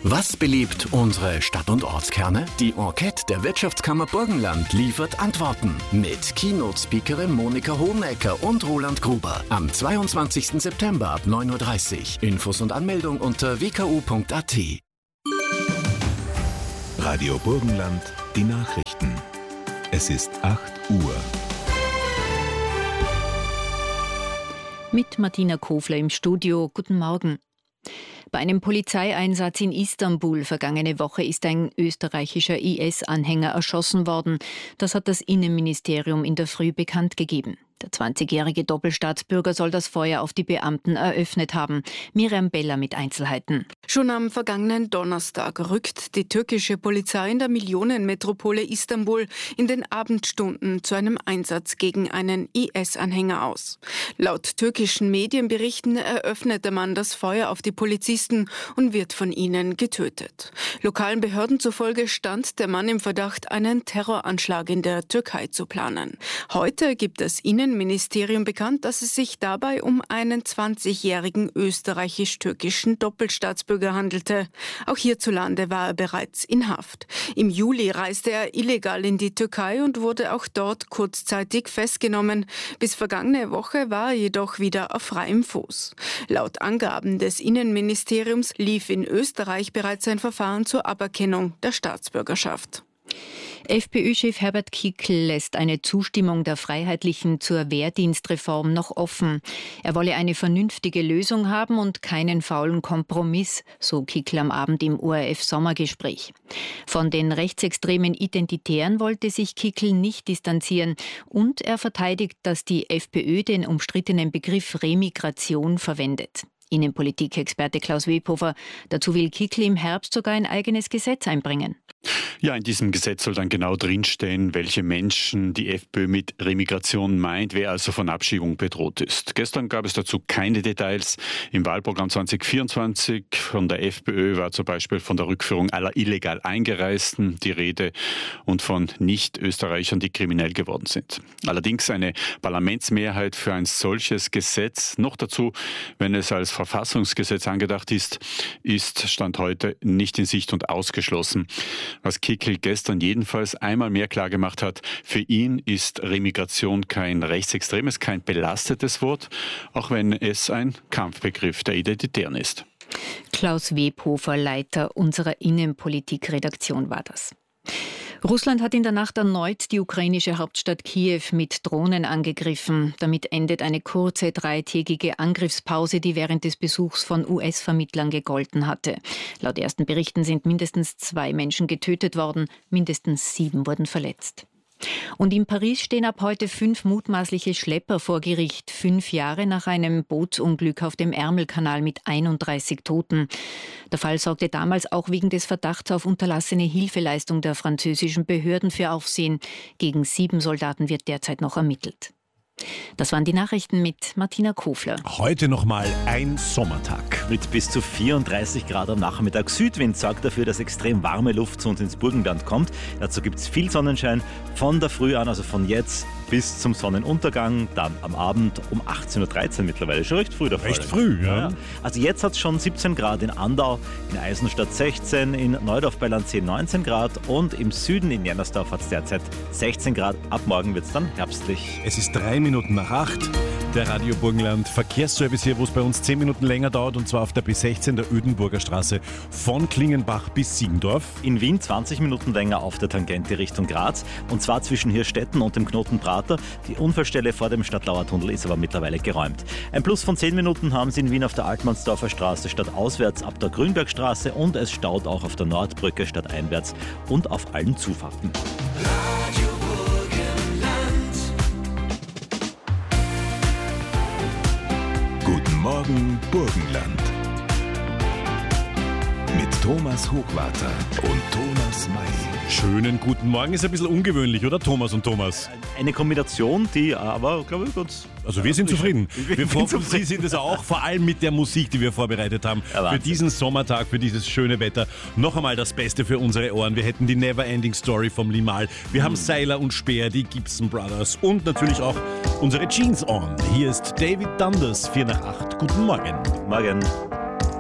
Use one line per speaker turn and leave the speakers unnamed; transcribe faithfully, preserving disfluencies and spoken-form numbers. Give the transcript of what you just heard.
Was belebt unsere Stadt- und Ortskerne? Die Enquete der Wirtschaftskammer Burgenland liefert Antworten mit Keynote-Speakerin Monika Hohenecker und Roland Gruber am zweiundzwanzigsten September ab neun Uhr dreißig. Infos und Anmeldung unter w k u punkt a t.
Radio Burgenland, die Nachrichten. Es ist acht Uhr.
Mit Martina Kofler im Studio. Guten Morgen. Bei einem Polizeieinsatz in Istanbul vergangene Woche ist ein österreichischer I S-Anhänger erschossen worden. Das hat das Innenministerium in der Früh bekannt gegeben. Der zwanzigjährige Doppelstaatsbürger soll das Feuer auf die Beamten eröffnet haben. Miriam Beller mit Einzelheiten.
Schon am vergangenen Donnerstag rückt die türkische Polizei in der Millionenmetropole Istanbul in den Abendstunden zu einem Einsatz gegen einen I S-Anhänger aus. Laut türkischen Medienberichten eröffnet der Mann das Feuer auf die Polizisten und wird von ihnen getötet. Lokalen Behörden zufolge stand der Mann im Verdacht, einen Terroranschlag in der Türkei zu planen. Heute gibt das Innenministerium bekannt, dass es sich dabei um einen zwanzigjährigen österreichisch-türkischen Doppelstaatsbürger handelte. Auch hierzulande war er bereits in Haft. Im Juli reiste er illegal in die Türkei und wurde auch dort kurzzeitig festgenommen. Bis vergangene Woche war er jedoch wieder auf freiem Fuß. Laut Angaben des Innenministeriums lief in Österreich bereits ein Verfahren zur Aberkennung der Staatsbürgerschaft.
FPÖ-Chef Herbert Kickl lässt eine Zustimmung der Freiheitlichen zur Wehrdienstreform noch offen. Er wolle eine vernünftige Lösung haben und keinen faulen Kompromiss, so Kickl am Abend im O R F-Sommergespräch. Von den rechtsextremen Identitären wollte sich Kickl nicht distanzieren und er verteidigt, dass die FPÖ den umstrittenen Begriff Remigration verwendet. Innenpolitik-Experte Klaus Webhofer. Dazu will Kickl im Herbst sogar ein eigenes Gesetz einbringen.
Ja, in diesem Gesetz soll dann genau drinstehen, welche Menschen die FPÖ mit Remigration meint, wer also von Abschiebung bedroht ist. Gestern gab es dazu keine Details. Im Wahlprogramm zwanzig vierundzwanzig von der FPÖ war zum Beispiel von der Rückführung aller illegal Eingereisten die Rede und von Nicht-Österreichern, die kriminell geworden sind. Allerdings eine Parlamentsmehrheit für ein solches Gesetz, noch dazu, wenn es als Verfassungsgesetz angedacht ist, ist Stand heute nicht in Sicht und ausgeschlossen. Was Kickl gestern jedenfalls einmal mehr klargemacht hat, für ihn ist Remigration kein rechtsextremes, kein belastetes Wort, auch wenn es ein Kampfbegriff der Identitären ist.
Klaus Webhofer, Leiter unserer Innenpolitik-Redaktion, war das. Russland hat in der Nacht erneut die ukrainische Hauptstadt Kiew mit Drohnen angegriffen. Damit endet eine kurze dreitägige Angriffspause, die während des Besuchs von U S-Vermittlern gegolten hatte. Laut ersten Berichten sind mindestens zwei Menschen getötet worden, mindestens sieben wurden verletzt. Und in Paris stehen ab heute fünf mutmaßliche Schlepper vor Gericht, fünf Jahre nach einem Bootsunglück auf dem Ärmelkanal mit einunddreißig Toten. Der Fall sorgte damals auch wegen des Verdachts auf unterlassene Hilfeleistung der französischen Behörden für Aufsehen. Gegen sieben Soldaten wird derzeit noch ermittelt. Das waren die Nachrichten mit Martina Kofler.
Heute nochmal ein Sommertag.
Mit bis zu vierunddreißig Grad am Nachmittag. Südwind sorgt dafür, dass extrem warme Luft zu uns ins Burgenland kommt. Dazu gibt es viel Sonnenschein von der Früh an, also von jetzt bis zum Sonnenuntergang. Dann am Abend um achtzehn Uhr dreizehn mittlerweile. Schon recht früh der Fall.
Recht früh, ja.
ja. Also jetzt hat es schon siebzehn Grad in Andau, in Eisenstadt sechzehn, in Neudorf bei Landsee neunzehn Grad und im Süden in Jennersdorf hat es derzeit sechzehn Grad. Ab morgen wird es dann herbstlich.
Es ist drei Minuten nach acht. Der Radio Burgenland Verkehrsservice hier, wo es bei uns zehn Minuten länger dauert, und zwar auf der B sechzehn der Ödenburger Straße von Klingenbach bis Siegendorf.
In Wien zwanzig Minuten länger auf der Tangente Richtung Graz, und zwar zwischen Hirstetten und dem Knoten Prater. Die Unfallstelle vor dem Stadtlauer Tunnel ist aber mittlerweile geräumt. Ein Plus von zehn Minuten haben Sie in Wien auf der Altmannsdorfer Straße stadtauswärts ab der Grünbergstraße, und es staut auch auf der Nordbrücke stadteinwärts und auf allen Zufahrten.
Radio Guten Morgen Burgenland. Mit Thomas Hochwarter und Thomas May.
Schönen guten Morgen. Ist ein bisschen ungewöhnlich, oder Thomas und Thomas?
Eine Kombination, die aber, glaube ich, ganz...
Also wir sind zufrieden.
Wir,
wir hoffen, Sie sind es auch, vor allem mit der Musik, die wir vorbereitet haben.
Ja,
für diesen Sommertag, für dieses schöne Wetter. Noch einmal das Beste für unsere Ohren. Wir hätten die Neverending Story vom Limahl. Wir haben Seiler und Speer, die Gibson Brothers und natürlich auch unsere Jeans on. Hier ist David Dundas, vier nach acht. Guten Morgen.
Morgen.